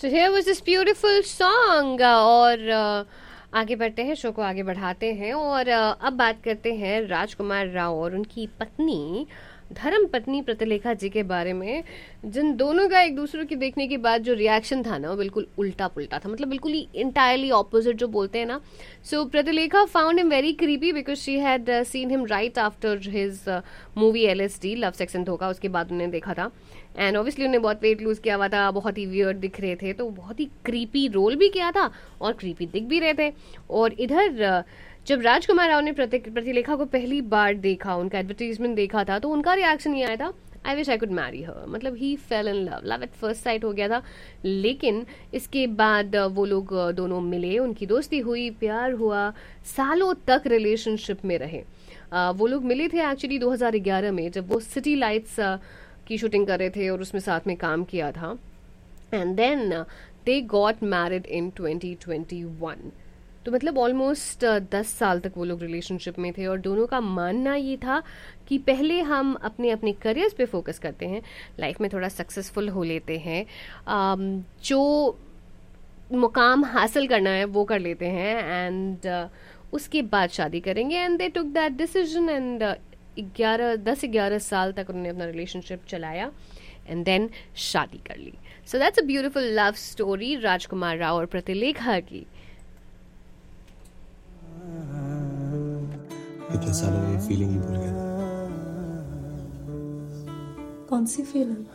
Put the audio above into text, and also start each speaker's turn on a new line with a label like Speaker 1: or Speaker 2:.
Speaker 1: So here was this beautiful song और आगे बढ़ते हैं, शो को आगे बढ़ाते हैं और अब बात करते हैं राजकुमार राव और उनकी पत्नी धर्म पत्नी प्रतिलेखा जी के बारे में, जिन दोनों का एक दूसरे की देखने के बाद जो रिएक्शन था ना वो बिल्कुल उल्टा पुल्टा था, मतलब बिल्कुल ही इंटायरली ऑपोजिट जो बोलते हैं ना. सो प्रतिलेखा found him very creepy because she had seen him right after his movie LSD love sex and धोखा. उसके बाद उन्होंने देखा था एंड ऑब्वियसली उन्हें बहुत वेट लूज किया हुआ था, बहुत ही वियर्ड दिख रहे थे, तो बहुत ही क्रीपी रोल भी किया था और क्रीपी दिख भी रहे थे. और इधर जब राजकुमार राव ने प्रतिलेखा को पहली बार देखा, उनका एडवर्टीजमेंट देखा था, तो उनका रिएक्शन ये आया था, I wish I could marry her. मतलब ही fail in love, love at first sight हो गया था. लेकिन इसके बाद वो लोग दोनों मिले, उनकी दोस्ती हुई, प्यार हुआ, सालों तक रिलेशनशिप में रहे. वो लोग मिले थे एक्चुअली 2011 में, जब वो सिटी लाइट्स की शूटिंग कर रहे थे और उसमें साथ में काम किया था. And then they got married in 2021. तो मतलब ऑलमोस्ट 10 साल तक वो लोग रिलेशनशिप में थे और दोनों का मानना ये था कि पहले हम अपने अपने करियर्स पे फोकस करते हैं, लाइफ में थोड़ा सक्सेसफुल हो लेते हैं, जो मुकाम हासिल करना है वो कर लेते हैं एंड उसके बाद शादी करेंगे. And they took that decision and 10-11 साल तक उन्होंने अपना रिलेशनशिप चलाया एंड देन शादी कर ली. So that's a beautiful love story राजकुमार राव और प्रतिलेखा की.
Speaker 2: इतने सालों में फीलिंग ही भूल गया.
Speaker 3: कौन सी फीलिंग?